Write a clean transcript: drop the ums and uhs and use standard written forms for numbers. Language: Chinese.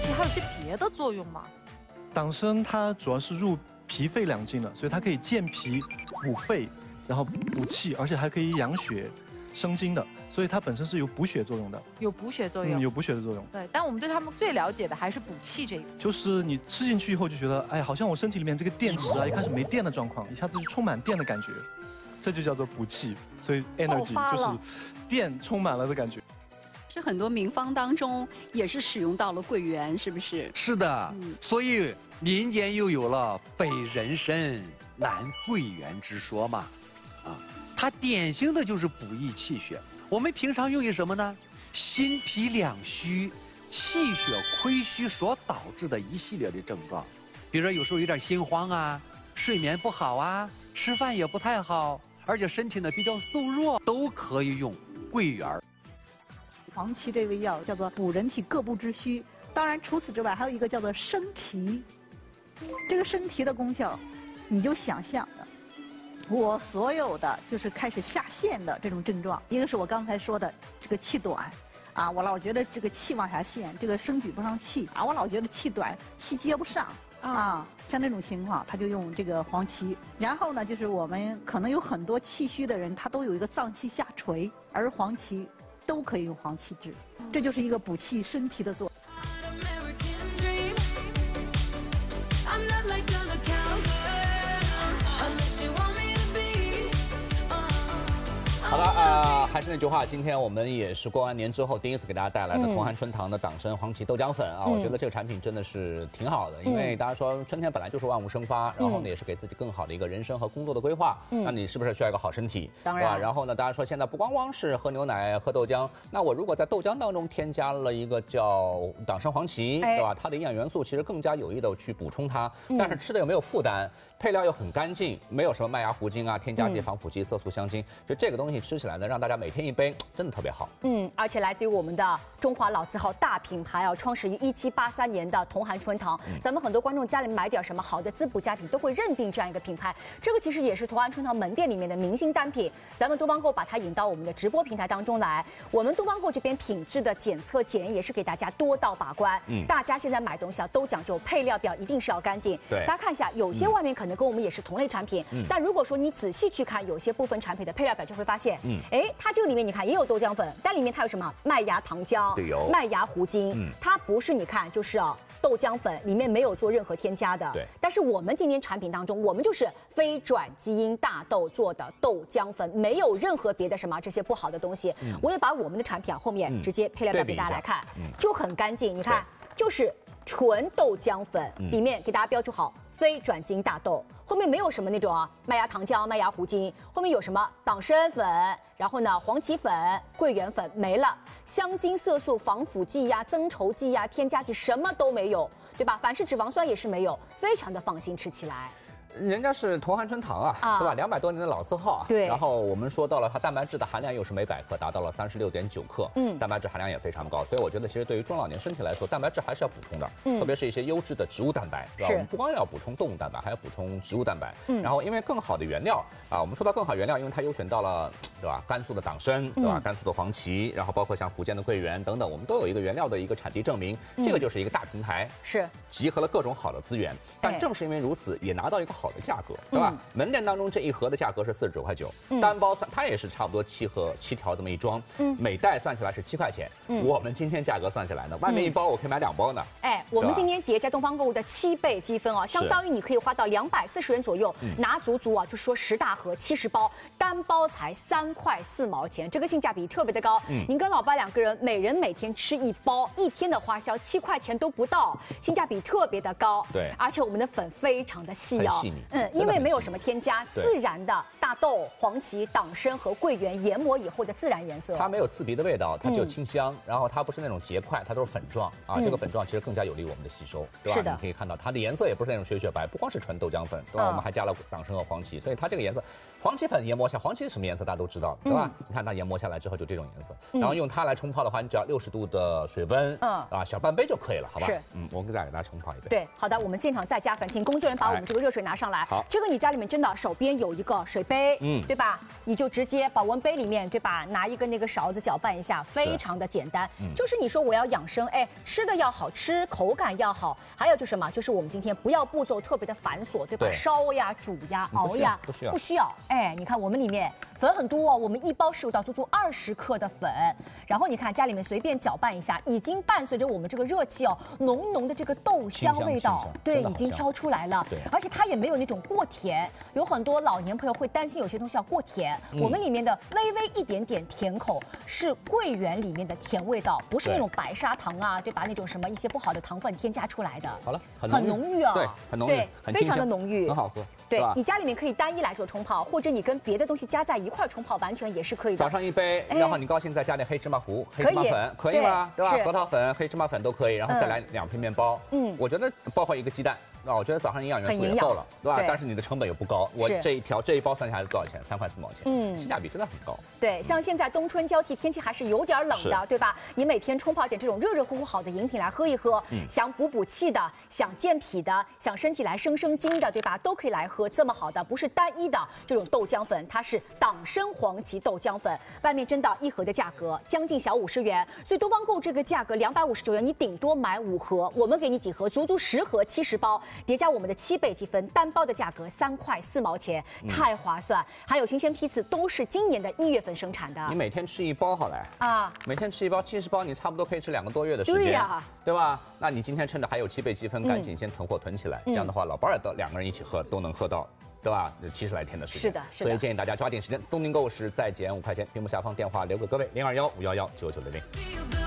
其还有些别的作用吗？ 党参它主要是入脾肺两经的，所以它可以健脾补肺，然后补气，而且还可以养血生津的，所以它本身是有补血作用的。 有补血作用， 有补血的作用。 对，但我们对他们最了解的还是补气这一个。 就是你吃进去以后就觉得，哎，好像我身体里面这个电池啊，一开始没电的状况，一下子就充满电的感觉，这就叫做补气。所以 energy 就是电充满了的感觉。 是很多名方当中也是使用到了桂圆，是不是？ 是的，所以民间又有了北人参、南桂圆之说嘛。它典型的就是补益气血。我们平常用于什么呢？心脾两虚、气血亏虚所导致的一系列的症状，比如说有时候有点心慌啊，睡眠不好啊，吃饭也不太好，而且身体呢比较瘦弱，都可以用桂圆。 黄芪这味药叫做补人体各部之虚，当然除此之外还有一个叫做生提。这个生提的功效，你就想象的，我所有的就是开始下陷的这种症状，一个是我刚才说的这个气短，啊，我老觉得这个气往下陷，这个生举不上气啊，我老觉得气短，气接不上啊，像这种情况，他就用这个黄芪。然后呢，就是我们可能有很多气虚的人，他都有一个脏气下垂，而黄芪都可以用黄芪治，这就是一个补气生提的作用。 好的还是那句话，今天我们也是过完年之后第一次给大家带来的同寒春堂的党参黄芪豆浆粉啊，我觉得这个产品真的是挺好的，因为大家说春天本来就是万物生发，然后呢也是给自己更好的一个人生和工作的规划，那你是不是需要一个好身体？ 当然， 对吧？然后呢，大家说现在不光光是喝牛奶、喝豆浆，那我如果在豆浆当中添加了一个叫党参黄芪，对吧？它的营养元素其实更加有益的去补充它，但是吃的又没有负担，配料又很干净，没有什么麦芽糊精啊、添加剂、防腐剂、色素、香精，就这个东西吃起来呢，让大家每天一杯，真的特别好。 而且来自于我们的中华老字号大品牌啊，创始于1783年的同寒春堂。咱们很多观众家里买点什么好的滋补佳品，都会认定这样一个品牌。这个其实也是同寒春堂门店里面的明星单品。咱们东方购把它引到我们的直播平台当中来，我们东方购这边品质的检测检验也是给大家多道把关。大家现在买东西啊都讲究配料表一定是要干净。 对， 大家看一下，有些外面可能跟我们也是同类产品，但如果说你仔细去看有些部分产品的配料表，就会发现，它这个里面你看也有豆浆粉，但里面它有什么麦芽糖浆、麦芽糊精，它不是你看就是豆浆粉里面没有做任何添加的。 对， 但是我们今天产品当中，我们就是非转基因大豆做的豆浆粉，没有任何别的什么这些不好的东西。我也把我们的产品后面直接配料表给大家来看，就很干净。你看，就是纯豆浆粉，里面给大家标注好非转基因大豆，后面没有什么那种麦芽糖浆、麦芽糊精，后面有什么党参粉，然后呢黄芪粉、桂圆粉没了，香精、色素、防腐剂呀、增稠剂呀、添加剂什么都没有，对吧？反式脂肪酸也是没有，非常的放心吃起来。 人家是同寒春堂对吧？200多年的老字号对。 然后我们说到了它蛋白质的含量又是每百克达到了36.9克，蛋白质含量也非常高，所以我觉得其实对于中老年身体来说，蛋白质还是要补充的，特别是一些优质的植物蛋白，对吧？我们不光要补充动物蛋白，还要补充植物蛋白。然后因为更好的原料我们说到更好原料，因为它优选到了，对吧？甘肃的党参，对吧？甘肃的黄芪，然后包括像福建的桂圆等等，我们都有一个原料的一个产地证明，这个就是一个大平台， 是集合了各种好的资源，但正是因为如此，也拿到一个好的价格，对吧？门店当中这一盒的价格是49.9块，单包它也是差不多7条这么一装，每袋算起来是7块钱。我们今天价格算起来呢，外面一包我可以买2包呢。 我们今天叠加东方购物的7倍积分相当于你可以花到240元左右，拿足就是说10大盒70包，单包才3块4毛钱，这个性价比特别的高。您跟老爸2个人，每人每天吃1包，一天的花销7块钱都不到，性价比特别的高。 对， 而且我们的粉非常的细很细腻， 因为没有什么添加，自然的大豆、黄芪、党参和桂圆研磨以后的自然颜色。 它没有刺鼻的味道，它只有清香，然后它不是那种结块，它都是粉状这个粉状其实更加有利于我们的吸收，对吧？ 是的， 你可以看到它的颜色也不是那种雪白，不光是纯豆浆粉，对吧？我们还加了党参和黄芪，所以它这个颜色黄芪粉研磨下，黄芪什么颜色大家都知道，对吧？你看它研磨下来之后就这种颜色，然后用它来冲泡的话，你只要60度的水温，小半杯就可以了，好吧？ 是， 我给大家冲泡一杯。 对，好的，我们现场再加粉，请工作人员把我们这个热水拿上来。 好， 这个你家里面真的手边有一个水杯，对吧？你就直接保温杯里面，对吧？拿一个那个勺子搅拌一下，非常的简单。就是你说我要养生，哎，吃的要好吃，口感要好，还有就是什么？就是我们今天不要步骤特别的繁琐，对吧？烧呀、煮呀、熬呀，不需要。哎，你看我们里面粉很多哦，我们一包15到足足20克的粉，然后你看家里面随便搅拌一下，已经伴随着我们这个热气哦，浓浓的这个豆香味道，对，已经飘出来了。对，而且它也没有那种过甜，有很多老年朋友会担心有些东西要过甜，我们里面的微微一点点甜口是桂圆里面的甜味道，不是那种白砂糖啊，对吧？那种什么一些不好的糖分添加出来的。 好了， 很浓郁啊， 对，很浓郁， 非常的浓郁， 很好喝。 对，你家里面可以单一来做冲泡，或者你跟别的东西加在一块冲泡，完全也是可以的。 早上一杯，然后你高兴再加点黑芝麻糊、黑芝麻粉，可以吗？对吧？核桃粉、黑芝麻粉都可以，然后再来2片面包。我觉得包括1个鸡蛋。我觉得早上营养元素也够了，对吧？但是你的成本也不高，我这一包算下来多少钱？3块4毛钱，性价比真的很高。 对，像现在冬春交替，天气还是有点冷的，对吧？你每天冲泡点这种热热乎乎好的饮品来喝一喝，想补气的，想健脾的，想身体来生津的，对吧？都可以来喝这么好的，不是单一的这种豆浆粉，它是党参黄芪豆浆粉，外面真的1盒的价格将近小50元，所以东方购这个价格259元，你顶多买5盒，我们给你几盒，足足10盒70包。叠加我们的7倍积分，单包的价格3块4毛钱，太划算。还有新鲜批次都是今年的1月份生产的。 你每天吃1包好了啊，每天吃1包，70包，你差不多可以吃2个多月的时间， 对呀， 对吧？那你今天趁着还有7倍积分，赶紧先囤货囤起来，这样的话老伴儿2个人一起喝都能喝到。对吧？70来天的时间， 是的。 所以建议大家抓紧时间，东宁购时再减5块钱。屏幕下方电话留给各位，021-511-9960。